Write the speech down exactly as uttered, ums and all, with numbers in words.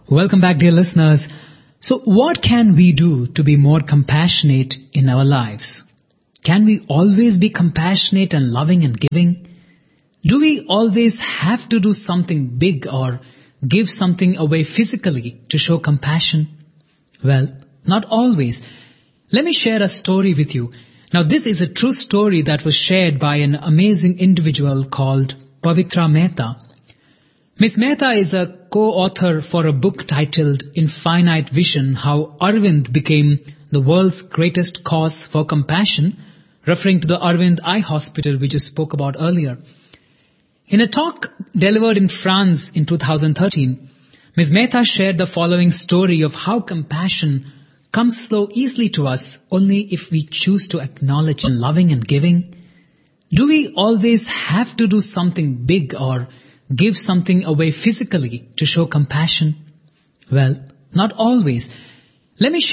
Welcome back, dear listeners. So what can we do to be more compassionate in our lives? Can we always be compassionate and loving and giving? Do we always have to do something big or give something away physically to show compassion? Well, not always. Let me share a story with you. Now, this is a true story that was shared by an amazing individual called Pavitra Mehta. Miss Mehta is a co-author for a book titled Infinite Vision, How Arvind Became the World's Greatest Cause for Compassion, referring to the Arvind Eye Hospital we just spoke about earlier. In a talk delivered in France in two thousand thirteen, Miss Mehta shared the following story of how compassion comes so easily to us only if we choose to acknowledge loving and giving. Do we always have to do something big or give something away physically to show compassion? Well, not always. Let me